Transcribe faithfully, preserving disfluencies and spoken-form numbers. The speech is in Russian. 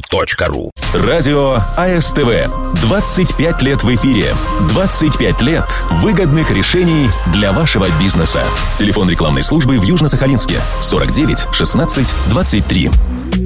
точка ру. Радио АСТВ. двадцать пять лет в эфире. двадцать пять лет выгодных решений для вашего бизнеса. Телефон рекламной службы в Южно-Сахалинске сорок девять шестнадцать двадцать три.